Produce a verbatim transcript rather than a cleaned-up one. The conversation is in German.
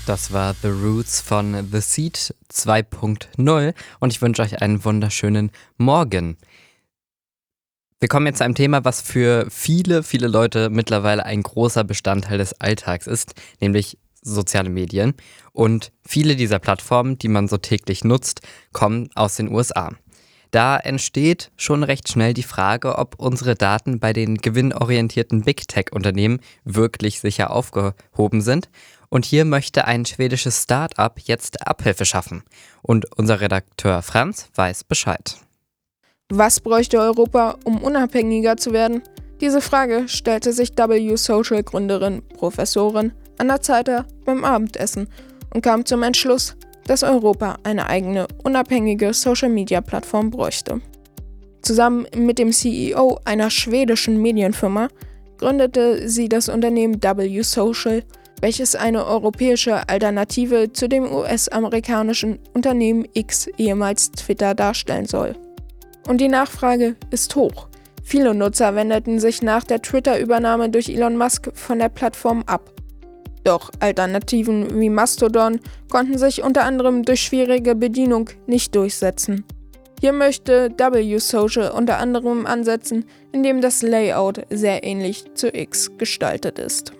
Das war The Roots von The Seed zwei Punkt null und ich wünsche euch einen wunderschönen Morgen. Wir kommen jetzt zu einem Thema, was für viele, viele Leute mittlerweile ein großer Bestandteil des Alltags ist, nämlich soziale Medien. Und viele dieser Plattformen, die man so täglich nutzt, kommen aus den U S A. Da entsteht schon recht schnell die Frage, ob unsere Daten bei den gewinnorientierten Big Tech-Unternehmen wirklich sicher aufgehoben sind. Und hier möchte ein schwedisches Start-up jetzt Abhilfe schaffen. Und unser Redakteur Franz weiß Bescheid. Was bräuchte Europa, um unabhängiger zu werden? Diese Frage stellte sich W Social-Gründerin, Professorin Anna Zeiter beim Abendessen und kam zum Entschluss, dass Europa eine eigene, unabhängige Social-Media-Plattform bräuchte. Zusammen mit dem C E O einer schwedischen Medienfirma gründete sie das Unternehmen W Social, welches eine europäische Alternative zu dem U S-amerikanischen Unternehmen X, ehemals Twitter, darstellen soll. Und die Nachfrage ist hoch. Viele Nutzer wendeten sich nach der Twitter-Übernahme durch Elon Musk von der Plattform ab. Doch Alternativen wie Mastodon konnten sich unter anderem durch schwierige Bedienung nicht durchsetzen. Hier möchte W Social unter anderem ansetzen, indem das Layout sehr ähnlich zu X gestaltet ist.